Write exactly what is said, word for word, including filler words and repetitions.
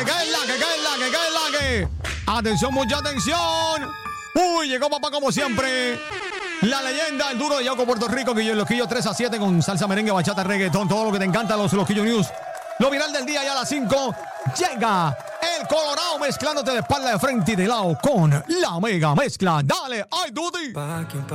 que cae la, que cae la, que cae la, que. Atención, mucha atención. Uy, llegó papá como siempre. La leyenda, el duro de Yauco, Puerto Rico, Guillo Loquillo tres a siete con salsa, merengue, bachata, reggaetón, todo lo que te encanta, los Loquillo News. Lo viral del día ya a las cinco. Llega el Colorado mezclándote de espalda, de frente y de lado con la mega mezcla. Dale, ay, Duty.